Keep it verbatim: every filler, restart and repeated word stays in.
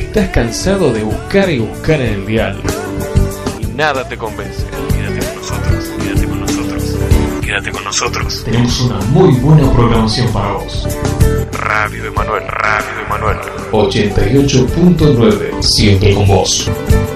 Estás cansado de buscar y buscar en el dial y nada te convence. Quédate con nosotros, quédate con nosotros, quédate con nosotros. Tenemos una muy buena programación para vos. Radio Emanuel, Radio Emanuel ochenta y ocho punto nueve, siempre con vos.